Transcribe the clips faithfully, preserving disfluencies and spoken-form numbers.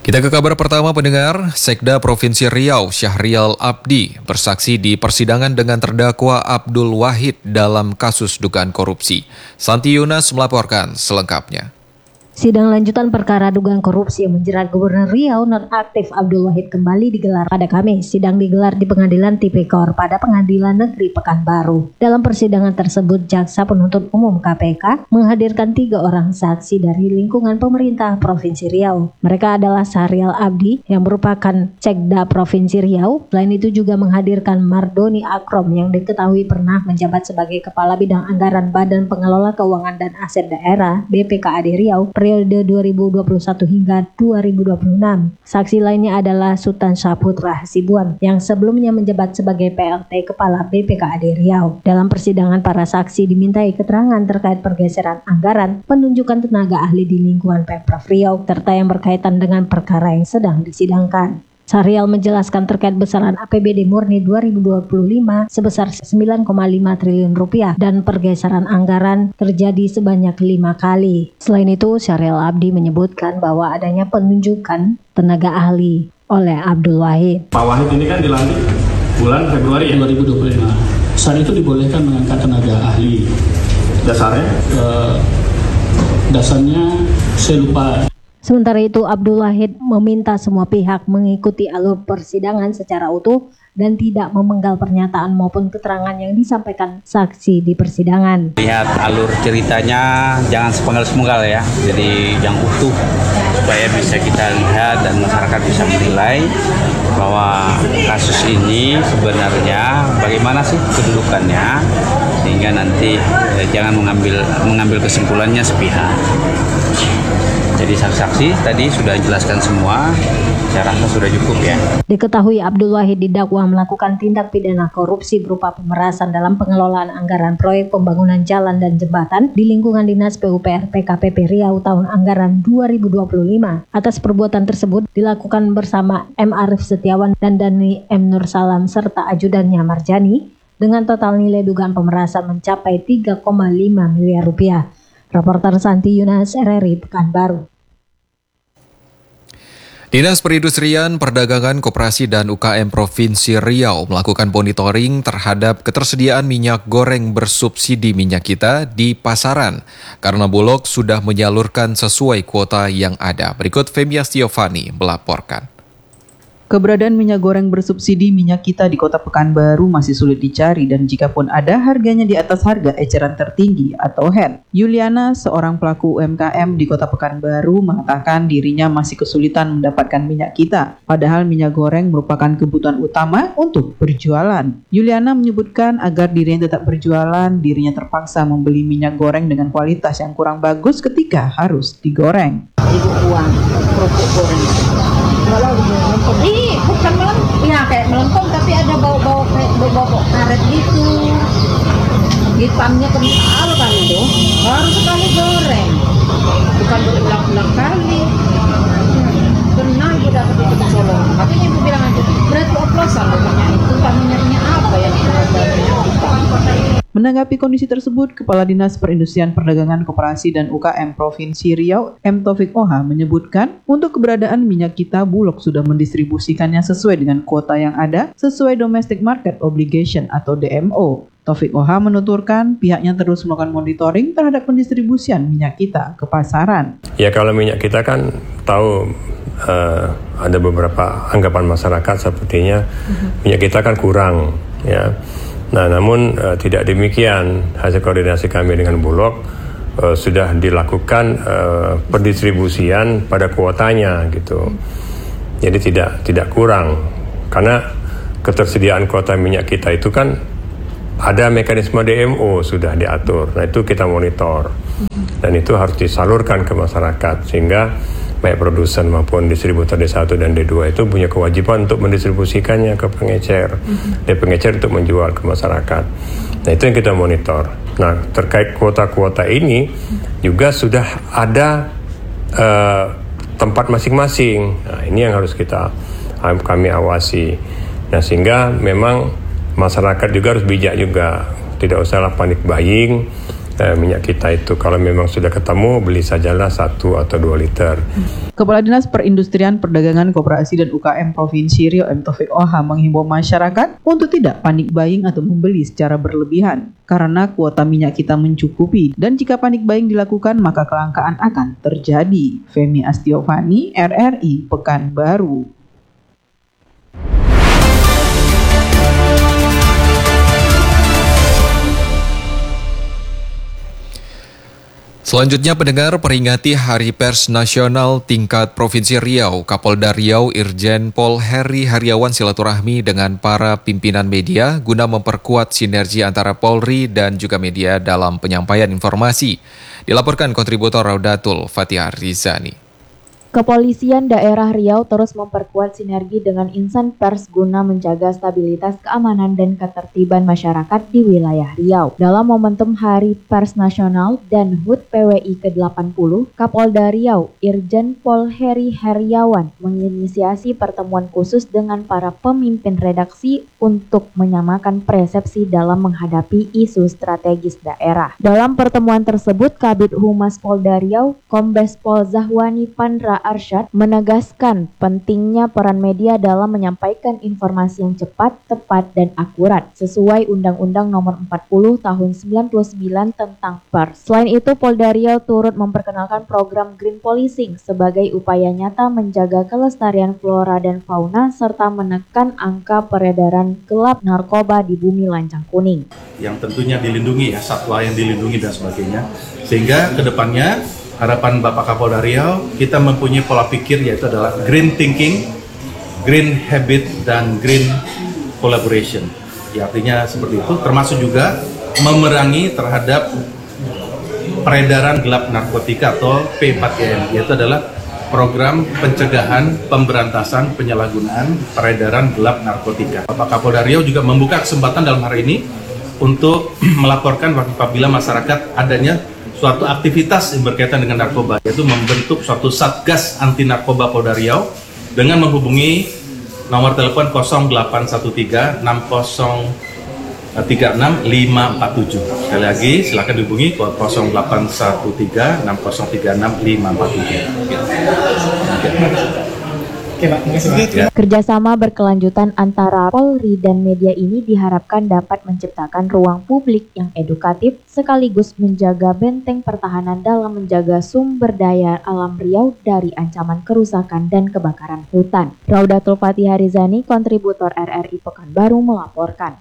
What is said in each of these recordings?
Kita ke kabar pertama pendengar, Sekda Provinsi Riau Syahrial Abdi bersaksi di persidangan dengan terdakwa Abdul Wahid dalam kasus dugaan korupsi. Santi Yunas melaporkan selengkapnya. Sidang lanjutan perkara dugaan korupsi yang menjerat Gubernur Riau nonaktif Abdul Wahid kembali digelar pada Kamis. Sidang digelar di Pengadilan Tipikor pada Pengadilan Negeri Pekanbaru. Dalam persidangan tersebut, Jaksa Penuntut Umum K P K menghadirkan tiga orang saksi dari lingkungan pemerintah Provinsi Riau. Mereka adalah Syahrial Abdi yang merupakan Sekda Provinsi Riau. Selain itu juga menghadirkan Mardoni Akrom yang diketahui pernah menjabat sebagai Kepala Bidang Anggaran Badan Pengelola Keuangan dan Aset Daerah B P K A D Riau periode dua ribu dua puluh satu hingga dua ribu dua puluh enam. Saksi lainnya adalah Sultan Saputra Hasibuan yang sebelumnya menjabat sebagai P L T Kepala B P K A D Riau. Dalam persidangan, para saksi dimintai keterangan terkait pergeseran anggaran, penunjukan tenaga ahli di lingkungan Pemprov Riau, serta yang berkaitan dengan perkara yang sedang disidangkan. Syahrial menjelaskan terkait besaran A P B D murni dua ribu dua puluh lima sebesar sembilan koma lima triliun rupiah dan pergeseran anggaran terjadi sebanyak lima kali. Selain itu, Syahrial Abdi menyebutkan bahwa adanya penunjukan tenaga ahli oleh Abdul Wahid. Pak Wahid ini kan dilantik bulan Februari ya? dua ribu dua puluh lima. Saat itu dibolehkan mengangkat tenaga ahli. Dasarnya? Uh, dasarnya saya lupa. Sementara itu, Abdul Wahid meminta semua pihak mengikuti alur persidangan secara utuh dan tidak memenggal pernyataan maupun keterangan yang disampaikan saksi di persidangan. Lihat alur ceritanya, jangan sepenggal-sepenggal ya, jadi yang utuh supaya bisa kita lihat dan masyarakat bisa menilai bahwa kasus ini sebenarnya bagaimana sih kedudukannya, sehingga nanti eh, jangan mengambil mengambil kesimpulannya sepihak. Jadi saksi-saksi tadi sudah jelaskan semua, saya rasa sudah cukup ya. Diketahui Abdul Wahid didakwa melakukan tindak pidana korupsi berupa pemerasan dalam pengelolaan anggaran proyek pembangunan jalan dan jembatan di lingkungan Dinas P U P R P K P P Riau tahun anggaran dua ribu dua puluh lima. Atas perbuatan tersebut dilakukan bersama M. Arif Setiawan dan Dani M. Nursalam serta ajudannya Marjani dengan total nilai dugaan pemerasan mencapai tiga koma lima miliar rupiah. Reporter Santi Yunas, R R I Pekanbaru. Dinas Perindustrian, Perdagangan, Koperasi dan U K M Provinsi Riau melakukan monitoring terhadap ketersediaan minyak goreng bersubsidi minyak kita di pasaran karena Bulog sudah menyalurkan sesuai kuota yang ada. Berikut Femia Stiovani melaporkan. Keberadaan minyak goreng bersubsidi minyak kita di Kota Pekanbaru masih sulit dicari dan jika pun ada, harganya di atas harga eceran tertinggi atau H E N. Yuliana, seorang pelaku U M K M di Kota Pekanbaru, mengatakan dirinya masih kesulitan mendapatkan minyak kita, padahal minyak goreng merupakan kebutuhan utama untuk berjualan. Yuliana menyebutkan agar dirinya tetap berjualan, dirinya terpaksa membeli minyak goreng dengan kualitas yang kurang bagus ketika harus digoreng. Ibu uang, kerupuk goreng. Kalau melengkung, ih bukan melengkung, ya kayak melengkung tapi ada bau-bau kayak bau-bau karet gitu. Hitamnya kental kan itu, baru sekali goreng, bukan berulang-ulang kali. Pernah ibu dapat itu di Solo, makanya ibu bilang aja, berarti oplosan minyak itu, kan minyaknya apa yang itu? Menanggapi kondisi tersebut, Kepala Dinas Perindustrian Perdagangan Koperasi dan U K M Provinsi Riau, M. Taufik Oha, menyebutkan untuk keberadaan minyak kita, Bulog sudah mendistribusikannya sesuai dengan kuota yang ada, sesuai Domestic Market Obligation atau D M O. Taufik Oha menuturkan pihaknya terus melakukan monitoring terhadap pendistribusian minyak kita ke pasaran. Ya kalau minyak kita kan tahu uh, ada beberapa anggapan masyarakat sepertinya uh-huh. minyak kita kan kurang ya. Nah, namun uh, tidak demikian, hasil koordinasi kami dengan Bulog uh, sudah dilakukan uh, pendistribusian pada kuotanya gitu. Jadi tidak tidak kurang karena ketersediaan kuota minyak kita itu kan ada mekanisme D M O sudah diatur. Nah, itu kita monitor. Dan itu harus disalurkan ke masyarakat sehingga baik produsen maupun distributor D satu dan D dua itu punya kewajiban untuk mendistribusikannya ke pengecer. Mm-hmm. Dan pengecer untuk menjual ke masyarakat. Nah, itu yang kita monitor. Nah, terkait kuota-kuota ini mm-hmm. juga sudah ada uh, tempat masing-masing. Nah, ini yang harus kita kami awasi. Nah, sehingga memang masyarakat juga harus bijak juga. Tidak usahlah panik buying eh, minyak kita itu. Kalau memang sudah ketemu, beli sajalah satu atau dua liter. Kepala Dinas Perindustrian Perdagangan Koperasi dan U K M Provinsi Riau M Taufik Oha menghimbau masyarakat untuk tidak panik buying atau membeli secara berlebihan karena kuota minyak kita mencukupi dan jika panik buying dilakukan maka kelangkaan akan terjadi. Femi Astiovani, R R I Pekanbaru. Selanjutnya pendengar, peringati Hari Pers Nasional tingkat Provinsi Riau, Kapolda Riau Irjen Pol Heri Hariawan silaturahmi dengan para pimpinan media guna memperkuat sinergi antara Polri dan juga media dalam penyampaian informasi. Dilaporkan kontributor Raudatul Fatihah Rizani. Kepolisian daerah Riau terus memperkuat sinergi dengan insan pers guna menjaga stabilitas keamanan dan ketertiban masyarakat di wilayah Riau. Dalam momentum Hari Pers Nasional dan H U T P W I ke delapan puluh, Kapolda Riau Irjen Pol Heri Hariawan menginisiasi pertemuan khusus dengan para pemimpin redaksi untuk menyamakan persepsi dalam menghadapi isu strategis daerah. Dalam pertemuan tersebut, Kabid Humas Polda Riau, Kombes Pol Zahwani Pandra Arsyad menegaskan pentingnya peran media dalam menyampaikan informasi yang cepat, tepat, dan akurat sesuai Undang-Undang Nomor empat puluh Tahun sembilan puluh sembilan tentang pers. Selain itu, Polda Riau turut memperkenalkan program Green Policing sebagai upaya nyata menjaga kelestarian flora dan fauna serta menekan angka peredaran gelap narkoba di bumi lancang kuning. Yang tentunya dilindungi ya, satwa yang dilindungi dan sebagainya. Sehingga kedepannya harapan Bapak Kapolda Riau, kita mempunyai pola pikir yaitu adalah green thinking, green habit, dan green collaboration. Ya, artinya seperti itu, termasuk juga memerangi terhadap peredaran gelap narkotika atau P empat G N, yaitu adalah program pencegahan, pemberantasan, penyalahgunaan, peredaran gelap narkotika. Bapak Kapolda Riau juga membuka kesempatan dalam hari ini untuk melaporkan apabila masyarakat adanya suatu aktivitas yang berkaitan dengan narkoba, yaitu membentuk suatu Satgas Anti Narkoba Polda Riau dengan menghubungi nomor telepon nol delapan satu tiga enam nol tiga enam lima empat tujuh. Sekali lagi, silakan dihubungi nol delapan satu tiga enam nol tiga enam lima empat tujuh. Kerjasama berkelanjutan antara Polri dan media ini diharapkan dapat menciptakan ruang publik yang edukatif sekaligus menjaga benteng pertahanan dalam menjaga sumber daya alam Riau dari ancaman kerusakan dan kebakaran hutan. Raudatul Fatihah Rizani, kontributor R R I Pekanbaru melaporkan.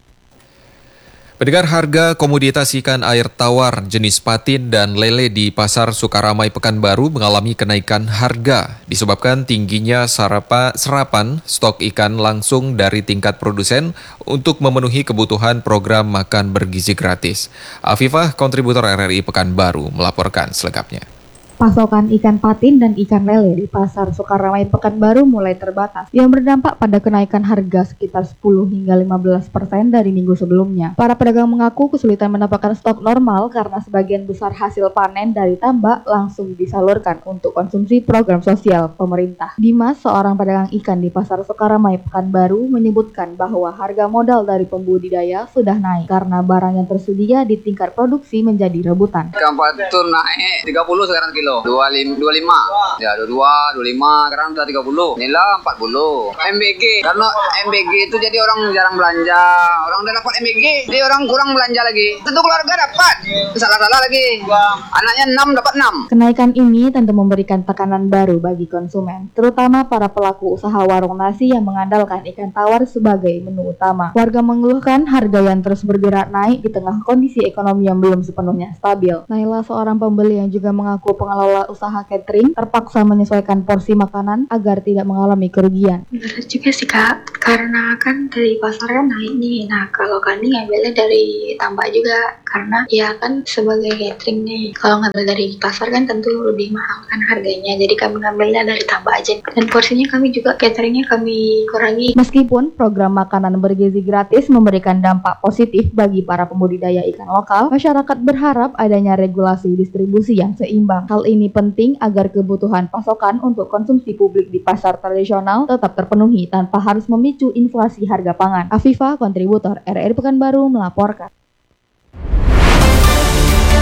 Pendengar, harga komoditas ikan air tawar jenis patin dan lele di Pasar Sukaramai Pekanbaru mengalami kenaikan harga disebabkan tingginya sarapa, serapan stok ikan langsung dari tingkat produsen untuk memenuhi kebutuhan program makan bergizi gratis. Afifah, kontributor R R I Pekanbaru, melaporkan selengkapnya. Pasokan ikan patin dan ikan lele di Pasar Sukaramai Pekanbaru mulai terbatas, yang berdampak pada kenaikan harga sekitar sepuluh hingga lima belas persen dari minggu sebelumnya. Para pedagang mengaku kesulitan mendapatkan stok normal karena sebagian besar hasil panen dari tambak langsung disalurkan untuk konsumsi program sosial pemerintah. Dimas, seorang pedagang ikan di Pasar Sukaramai Pekanbaru, menyebutkan bahwa harga modal dari pembudidaya sudah naik karena barang yang tersedia di tingkat produksi menjadi rebutan. Ikan patin naik tiga puluh sekarang kilo. dua puluh lima, ya dua puluh dua, dua puluh lima, sekarang sudah tiga puluh, nila empat puluh. M B G, karena M B G itu jadi orang jarang belanja, orang udah dapat M B G, jadi orang kurang belanja lagi. Tentu keluarga dapat, salah-salah lagi, anaknya enam dapat enam. Kenaikan ini tentu memberikan tekanan baru bagi konsumen, terutama para pelaku usaha warung nasi yang mengandalkan ikan tawar sebagai menu utama. Warga mengeluhkan harga yang terus bergerak naik di tengah kondisi ekonomi yang belum sepenuhnya stabil. Naila, seorang pembeli yang juga mengaku pengelola pengelola usaha catering terpaksa menyesuaikan porsi makanan agar tidak mengalami kerugian. Benar juga sih Kak, karena kan dari pasar kan naik nih. Nah kalau kami ngambilnya dari tambak juga, karena ya kan sebagai catering nih, kalau ngambil dari pasar kan tentu lebih mahal kan harganya, jadi kami ngambilnya dari tambak aja. Dan porsinya kami juga cateringnya kami kurangi. Meskipun program makanan bergizi gratis memberikan dampak positif bagi para pembudidaya ikan lokal, masyarakat berharap adanya regulasi distribusi yang seimbang. Hal ini penting agar kebutuhan pasokan untuk konsumsi publik di pasar tradisional tetap terpenuhi tanpa harus memicu inflasi harga pangan. Afifah, kontributor R R I Pekanbaru, melaporkan.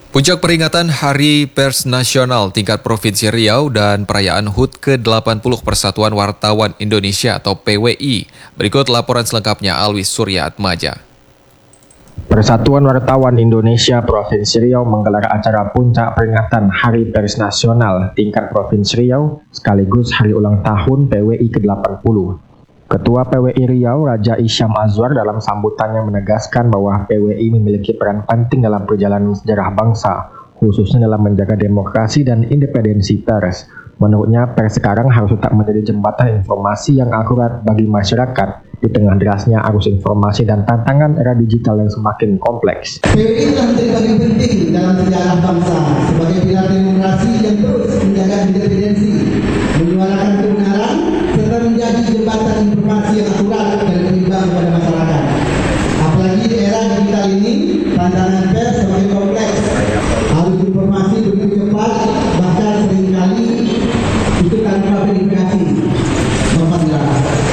Puncak peringatan Hari Pers Nasional tingkat Provinsi Riau dan perayaan H U T ke delapan puluh Persatuan Wartawan Indonesia atau P W I. Berikut laporan selengkapnya Alwis Surya Atmaja. Persatuan Wartawan Indonesia Provinsi Riau menggelar acara puncak peringatan Hari Pers Nasional tingkat Provinsi Riau sekaligus hari ulang tahun P W I ke delapan puluh. Ketua P W I Riau, Raja Isyam Azwar dalam sambutannya menegaskan bahwa P W I memiliki peran penting dalam perjalanan sejarah bangsa, khususnya dalam menjaga demokrasi dan independensi pers. Menurutnya, pers sekarang harus tetap menjadi jembatan informasi yang akurat bagi masyarakat di tengah derasnya arus informasi dan tantangan era digital yang semakin kompleks. P W I telah menjadi bagian penting dalam sejarah bangsa sebagai pilar demokrasi yang terus menjaga independensi, menyuarakan kebenaran, serta menjadi jembatan informasi yang akurat dan berimbang kepada masyarakat. Apalagi di era digital ini, tantangan pers semakin kompleks. Arus informasi begitu cepat, bahkan seringkali itu tanpa verifikasi.